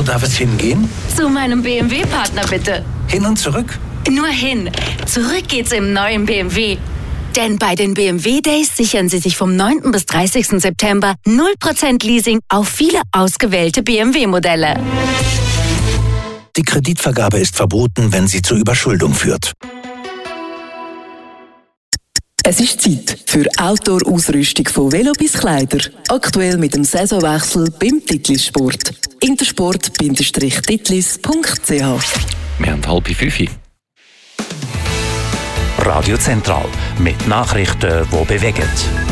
Wo darf es hingehen? Zu meinem BMW-Partner bitte. Hin und zurück? Nur hin. Zurück geht's im neuen BMW. Denn bei den BMW Days sichern Sie sich vom 9. bis 30. September 0% Leasing auf viele ausgewählte BMW-Modelle. Die Kreditvergabe ist verboten, wenn sie zur Überschuldung führt. Es ist Zeit für Outdoor-Ausrüstung von Velo bis Kleider. Aktuell mit dem Saisonwechsel beim Titlis-Sport. intersport-titlis.ch. Wir haben 4:30. Radio Zentral mit Nachrichten, die bewegen.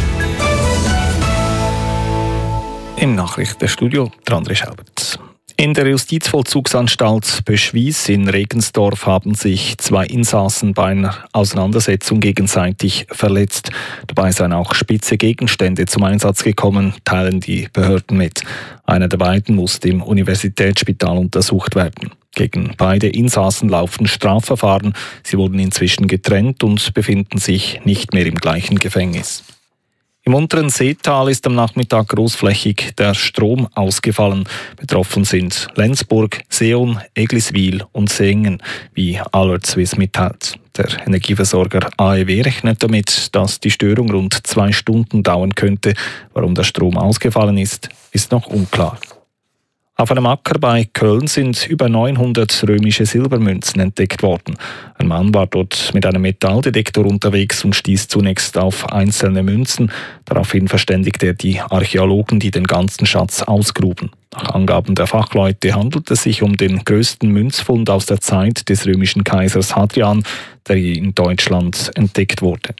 Im Nachrichtenstudio André Schaubert. In der Justizvollzugsanstalt Böschwies in Regensdorf haben sich 2 Insassen bei einer Auseinandersetzung gegenseitig verletzt. Dabei seien auch spitze Gegenstände zum Einsatz gekommen, teilen die Behörden mit. Einer der beiden musste im Universitätsspital untersucht werden. Gegen beide Insassen laufen Strafverfahren. Sie wurden inzwischen getrennt und befinden sich nicht mehr im gleichen Gefängnis. Im unteren Seetal ist am Nachmittag großflächig der Strom ausgefallen. Betroffen sind Lenzburg, Seeon, Egliswil und Seengen, wie Alert Swiss mitteilt. Der Energieversorger AEW rechnet damit, dass die Störung rund 2 Stunden dauern könnte. Warum der Strom ausgefallen ist noch unklar. Auf einem Acker bei Köln sind über 900 römische Silbermünzen entdeckt worden. Ein Mann war dort mit einem Metalldetektor unterwegs und stieß zunächst auf einzelne Münzen. Daraufhin verständigte er die Archäologen, die den ganzen Schatz ausgruben. Nach Angaben der Fachleute handelt es sich um den größten Münzfund aus der Zeit des römischen Kaisers Hadrian, der in Deutschland entdeckt wurde.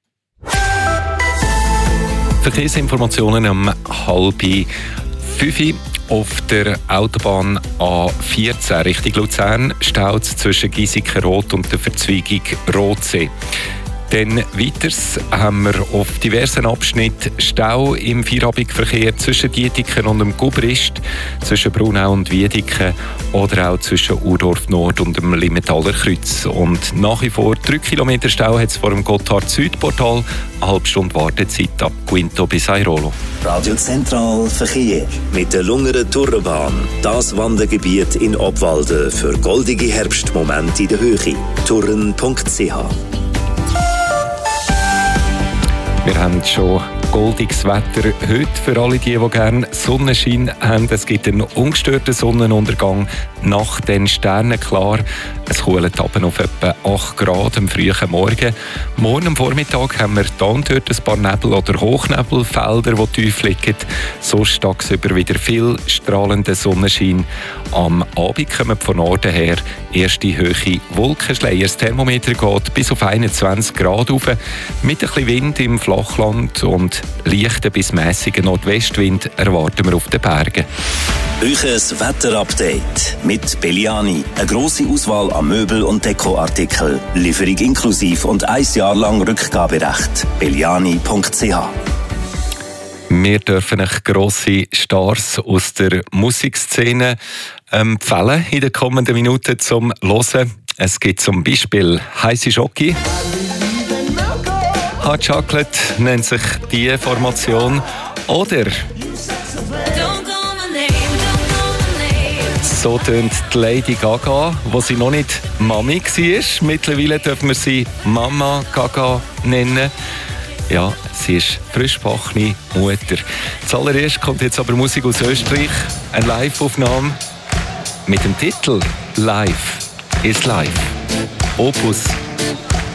Verkehrsinformationen um 4:30. Auf der Autobahn A14 Richtung Luzern staut es zwischen Giesiken-Rot und der Verzweigung Rotsee. Dann weiters haben wir auf diversen Abschnitten Stau im Feierabendverkehr zwischen Dietiken und dem Gubrist, zwischen Brunau und Wiedeken oder auch zwischen Urdorf Nord und dem Limmetaler Kreuz. Und nach wie vor 3 Kilometer Stau hat es vor dem Gotthard-Süd-Portal, eine halbe Stunde Wartezeit ab Quinto bis Airolo. Radio Zentral Verkehr mit der Lungeren Tourbahn. Das Wandergebiet in Obwalden für goldige Herbstmomente in der Höhe. Touren.ch. Wir haben schon goldiges Wetter heute für alle die gerne Sonnenschein haben. Es gibt einen ungestörten Sonnenuntergang nach den Sternen klar. Es kühlt ab auf etwa 8 Grad am frühen Morgen. Morgen am Vormittag haben wir da und dort ein paar Nebel- oder Hochnebelfelder, die tief liegen. Sonst tagsüber wieder viel strahlender Sonnenschein. Am Abend kommen von Norden her erste hohe Wolkenschleier. Das Thermometer geht bis auf 21 Grad rauf. Mit ein bisschen Wind im Flachland und leichten bis mäßigen Nordwestwind erwarten wir auf den Bergen. Euches Wetterupdate mit Belliani. Eine grosse Auswahl an Möbel- und Dekoartikel. Lieferung inklusiv und 1 Jahr lang Rückgaberecht. Belliani.ch. Wir dürfen euch grosse Stars aus der Musikszene empfehlen in den kommenden Minuten zum Hören. Es gibt zum Beispiel Heisse Schoki. Hot Chocolate nennt sich die Formation. Oder so tönt die Lady Gaga, wo sie noch nicht Mami war. Mittlerweile dürfen wir sie Mama Gaga nennen. Ja, sie ist frischbackene Mutter. Zuallererst kommt jetzt aber Musik aus Österreich. Eine Live-Aufnahme mit dem Titel «Life is Life». Opus